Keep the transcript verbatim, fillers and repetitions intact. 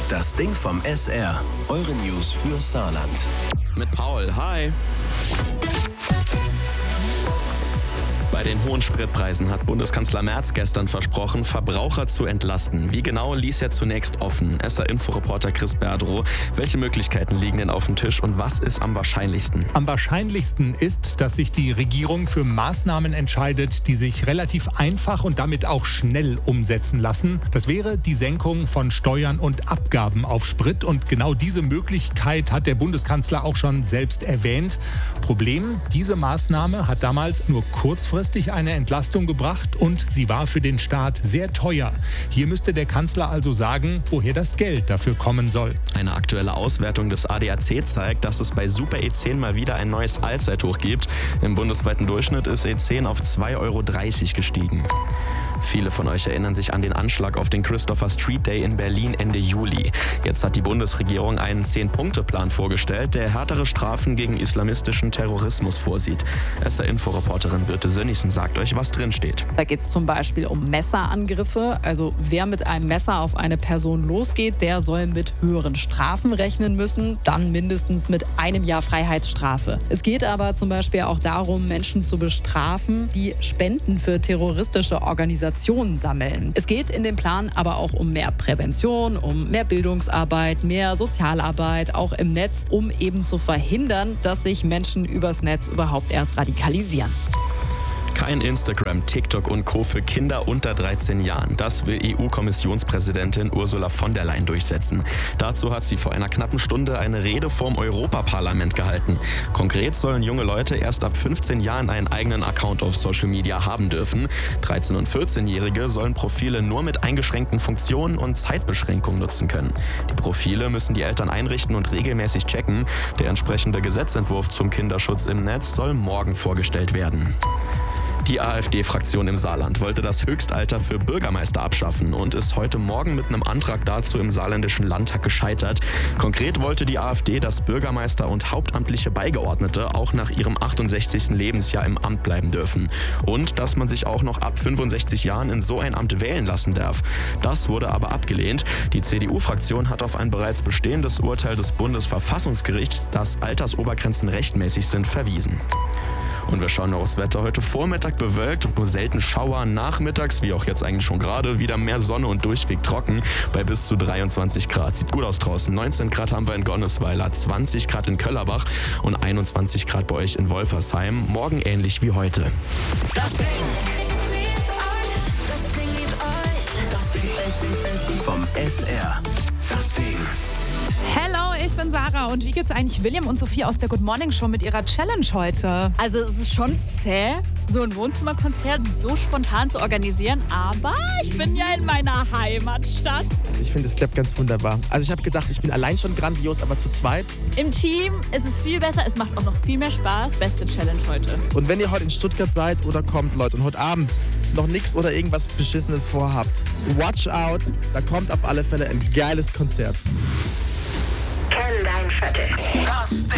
Das Ding vom S R. Eure News für Saarland. Mit Paul, hi. Bei den hohen Spritpreisen hat Bundeskanzler Merz gestern versprochen, Verbraucher zu entlasten. Wie genau, ließ er zunächst offen. S R-Info-Reporter Chris Berdrow. Welche Möglichkeiten liegen denn auf dem Tisch und was ist am wahrscheinlichsten? Am wahrscheinlichsten ist, dass sich die Regierung für Maßnahmen entscheidet, die sich relativ einfach und damit auch schnell umsetzen lassen. Das wäre die Senkung von Steuern und Abgaben auf Sprit. Und genau diese Möglichkeit hat der Bundeskanzler auch schon selbst erwähnt. Problem, diese Maßnahme hat damals nur kurzfristig eine Entlastung gebracht und sie war für den Staat sehr teuer. Hier müsste der Kanzler also sagen, woher das Geld dafür kommen soll. Eine aktuelle Auswertung des A D A C zeigt, dass es bei Super E zehn mal wieder ein neues Allzeithoch gibt. Im bundesweiten Durchschnitt ist E zehn auf zwei Euro dreißig gestiegen. Viele von euch erinnern sich an den Anschlag auf den Christopher Street Day in Berlin Ende Juli. Jetzt hat die Bundesregierung einen Zehn-Punkte-Plan vorgestellt, der härtere Strafen gegen islamistischen Terrorismus vorsieht. S R-Info-Reporterin Birte Sönnigsen sagt euch, was drin steht. Da geht es zum Beispiel um Messerangriffe. Also wer mit einem Messer auf eine Person losgeht, der soll mit höheren Strafen rechnen müssen, dann mindestens mit einem Jahr Freiheitsstrafe. Es geht aber zum Beispiel auch darum, Menschen zu bestrafen, die Spenden für terroristische Organisationen sammeln. Es geht in dem Plan aber auch um mehr Prävention, um mehr Bildungsarbeit, mehr Sozialarbeit, auch im Netz, um eben zu verhindern, dass sich Menschen übers Netz überhaupt erst radikalisieren. Kein Instagram, TikTok und Co. für Kinder unter dreizehn Jahren. Das will E U-Kommissionspräsidentin Ursula von der Leyen durchsetzen. Dazu hat sie vor einer knappen Stunde eine Rede vorm Europaparlament gehalten. Konkret sollen junge Leute erst ab fünfzehn Jahren einen eigenen Account auf Social Media haben dürfen. dreizehn- und vierzehnjährige sollen Profile nur mit eingeschränkten Funktionen und Zeitbeschränkungen nutzen können. Die Profile müssen die Eltern einrichten und regelmäßig checken. Der entsprechende Gesetzentwurf zum Kinderschutz im Netz soll morgen vorgestellt werden. Die AfD-Fraktion im Saarland wollte das Höchstalter für Bürgermeister abschaffen und ist heute Morgen mit einem Antrag dazu im saarländischen Landtag gescheitert. Konkret wollte die AfD, dass Bürgermeister und hauptamtliche Beigeordnete auch nach ihrem achtundsechzigsten Lebensjahr im Amt bleiben dürfen. Und dass man sich auch noch ab fünfundsechzig Jahren in so ein Amt wählen lassen darf. Das wurde aber abgelehnt. Die C D U-Fraktion hat auf ein bereits bestehendes Urteil des Bundesverfassungsgerichts, dass Altersobergrenzen rechtmäßig sind, verwiesen. Und wir schauen noch aufs Wetter. Heute Vormittag bewölkt und nur selten Schauer. Nachmittags, wie auch jetzt eigentlich schon gerade, wieder mehr Sonne und durchweg trocken bei bis zu dreiundzwanzig Grad. Sieht gut aus draußen. neunzehn Grad haben wir in Gonnesweiler, zwanzig Grad in Köllerbach und einundzwanzig Grad bei euch in Wolfersheim. Morgen ähnlich wie heute. Das Ding. Das Ding liebt euch. Das Ding. Vom S R. Das Ding. Hello, ich bin Sarah und wie geht's eigentlich William und Sophie aus der Good Morning Show mit ihrer Challenge heute? Also es ist schon zäh, so ein Wohnzimmerkonzert so spontan zu organisieren, aber ich bin ja in meiner Heimatstadt. Also ich finde, es klappt ganz wunderbar. Also ich habe gedacht, ich bin allein schon grandios, aber zu zweit. Im Team ist es viel besser, es macht auch noch viel mehr Spaß. Beste Challenge heute. Und wenn ihr heute in Stuttgart seid oder kommt, Leute, und heute Abend noch nichts oder irgendwas Beschissenes vorhabt, watch out, da kommt auf alle Fälle ein geiles Konzert. Kenn dein Viertel. Das Ding.